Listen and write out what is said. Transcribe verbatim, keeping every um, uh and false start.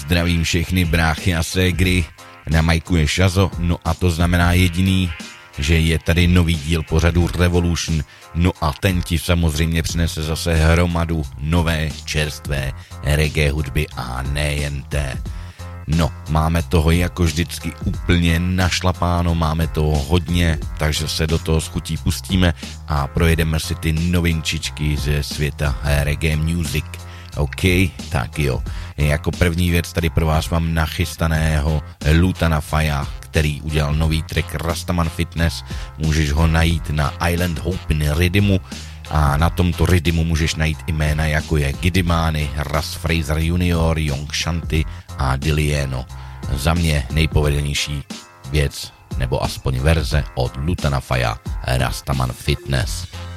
zdravím všechny bráchy a ségry, na majku je Šazo, no a to znamená jediný, že je tady nový díl pořadu Revolution, no a ten ti samozřejmě přinese zase hromadu nové, čerstvé reggae hudby a nejen té. No, máme toho jako vždycky úplně našlapáno, máme toho hodně, takže se do toho s chutí pustíme a projedeme si ty novinčičky ze světa reggae music. OK, tak jo. Jako první věc tady pro vás mám nachystaného Lutana Faya, který udělal nový track Rastaman Fitness. Můžeš ho najít na Island Hope Rhythmu a na tomto rhythmu můžeš najít jména jako je Giddimani, Russ Fraser junior, Young Shanti a Dilieno. Za mě nejpovedenější věc, nebo aspoň verze od Lutana Faya, Rastaman Fitness.